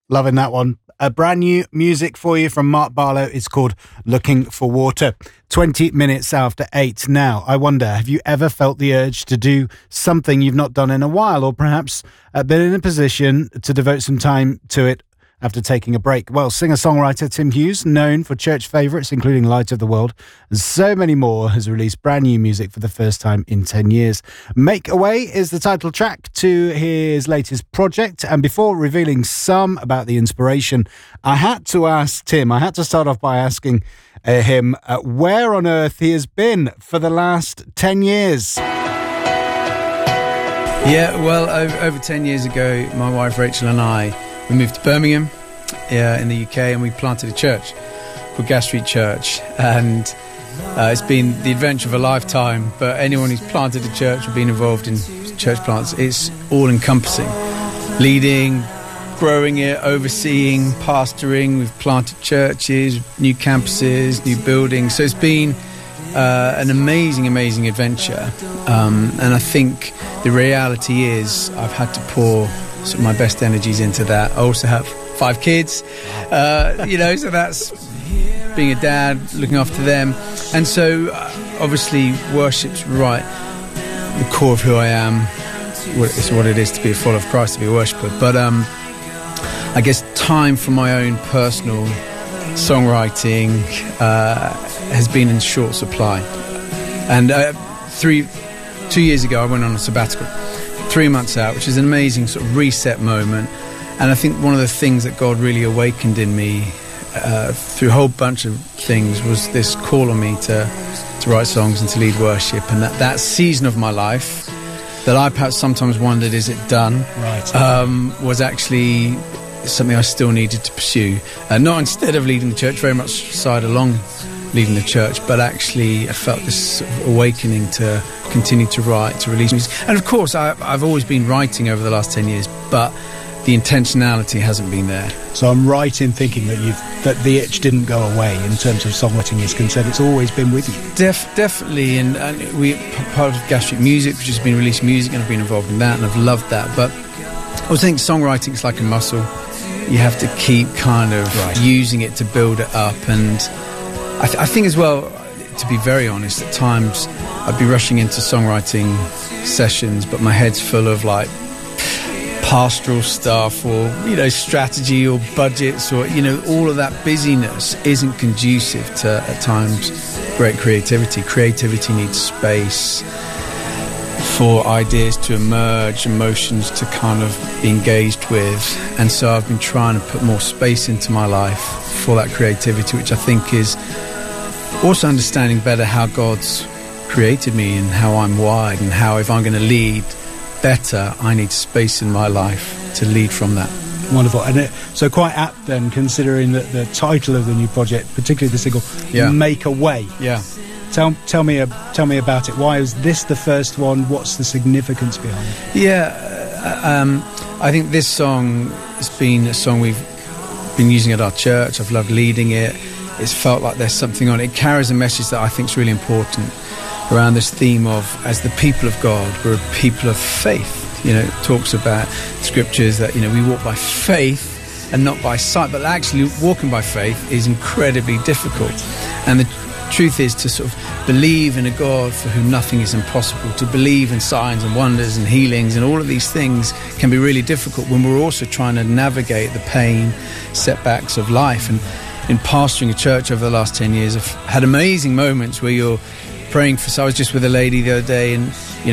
Loving that one. A brand new music for you from Mark Barlow. It's called Looking for Water. 20 minutes after 8 now. I wonder, have you ever felt the urge to do something you've not done in a while, or perhaps been in a position to devote some time to it after taking a break? Well, singer-songwriter Tim Hughes, known for church favourites including Light of the World and so many more, has released brand new music for the first time in 10 years. Make Away is the title track to his latest project, and before revealing some about the inspiration, I had to ask Tim, I had to start off by asking him where on earth he has been for the last 10 years. Yeah, well, over 10 years ago, my wife Rachel and I, we moved to Birmingham in the UK, and we planted a church called Gas Street Church, and it's been the adventure of a lifetime. But anyone who's planted a church or been involved in church plants, it's all-encompassing. Leading, growing it, overseeing, pastoring. We've planted churches, new campuses, new buildings. So it's been an amazing adventure. And I think the reality is I've had to pour sort of my best energies into that. I also have 5 kids, so that's being a dad, looking after them. And so obviously worship's right the core of who I am. It's what it is to be a follower of Christ, to be a worshipper. But I guess time for my own personal songwriting has been in short supply. And 2 years ago I went on a sabbatical, 3 months out, which is an amazing sort of reset moment. And I think one of the things that God really awakened in me through a whole bunch of things was this call on me to write songs and to lead worship. And that season of my life that I perhaps sometimes wondered, is it done? Right. Was actually something I still needed to pursue. Not instead of leading the church, very much side along leading the church, but actually I felt this sort of awakening to continue to write, to release music. And of course I've always been writing over the last 10 years, but the intentionality hasn't been there. So I'm right in thinking that the itch didn't go away in terms of songwriting is concerned. It's always been with you. Definitely, and we part of Gas Street Music, which has been released music, and I've been involved in that, and I've loved that. But I always think songwriting is like a muscle. You have to keep kind of using it to build it up. And I think as well, to be very honest, at times I'd be rushing into songwriting sessions, but my head's full of like pastoral stuff or strategy or budgets or all of that busyness isn't conducive to at times great creativity needs space for ideas to emerge, emotions to kind of be engaged with. And so I've been trying to put more space into my life for that creativity, which I think is also understanding better how God's created me and how I'm wired, and how if I'm going to lead better, I need space in my life to lead from that. Wonderful. And so quite apt then, considering that the title of the new project, particularly the single, Make Away. Yeah. Tell me about it. Why is this the first one? What's the significance behind it? Yeah, I think this song has been a song we've been using at our church. I've loved leading it. It's felt like there's something on it. It carries a message that I think is really important around this theme of, as the people of God, we're a people of faith. It talks about scriptures that, we walk by faith and not by sight, but actually walking by faith is incredibly difficult. And the truth is to sort of believe in a God for whom nothing is impossible, to believe in signs and wonders and healings and all of these things can be really difficult when we're also trying to navigate the pain, setbacks of life. And in pastoring a church over the last 10 years, I've had amazing moments where you're praying for. So I was just with a lady the other day, and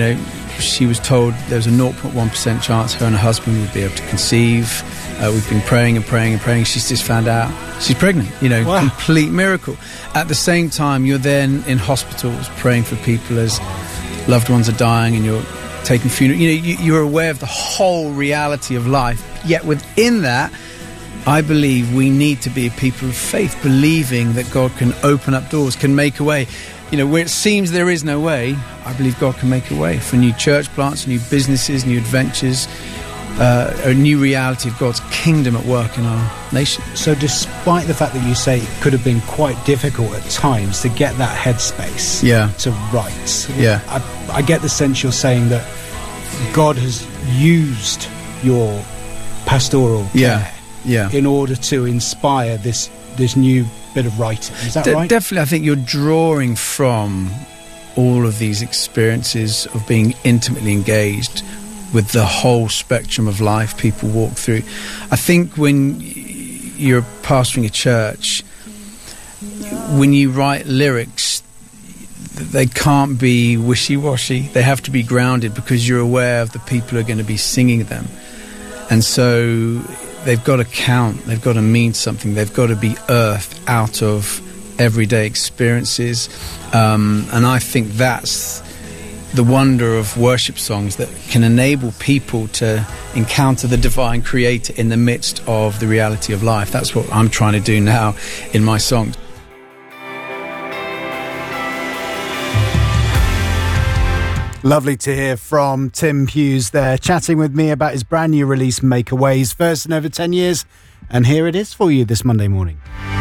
she was told there was a 0.1% chance her and her husband would be able to conceive. We've been praying and praying and praying. She's just found out she's pregnant. Wow. Complete miracle. At the same time, you're then in hospitals praying for people as loved ones are dying, and you're taking funeral. You're aware of the whole reality of life. Yet within that, I believe we need to be a people of faith, believing that God can open up doors, can make a way. Where it seems there is no way, I believe God can make a way for new church plants, new businesses, new adventures, a new reality of God's kingdom at work in our nation. So despite the fact that you say it could have been quite difficult at times to get that headspace to write, I get the sense you're saying that God has used your pastoral care in order to inspire this new bit of writing. Is that right? Definitely. I think you're drawing from all of these experiences of being intimately engaged with the whole spectrum of life people walk through. I think when you're pastoring a church, when you write lyrics, they can't be wishy-washy. They have to be grounded because you're aware of the people who are going to be singing them. And so they've got to count, they've got to mean something, they've got to be earthed out of everyday experiences. And I think that's the wonder of worship songs, that can enable people to encounter the divine creator in the midst of the reality of life. That's what I'm trying to do now in my songs. Lovely to hear from Tim Hughes there, chatting with me about his brand new release, Make a Way, his first in over 10 years. And here it is for you this Monday morning.